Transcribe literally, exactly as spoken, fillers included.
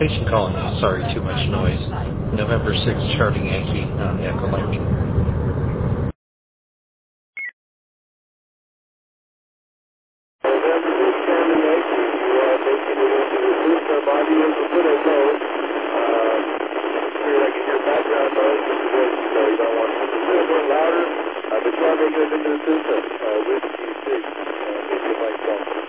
Station calling. Sorry, too much noise. November sixth, Charlie Yankee on Echo Lightning. November sixth, Charlie Yankee. You are making it into the system. Body is a little low. Uh, here I can hear background noise, but the voice, so you don't want to. It's a little bit louder, uh, but you are making it into the system uh, with Q six. Uh, maybe it might stop.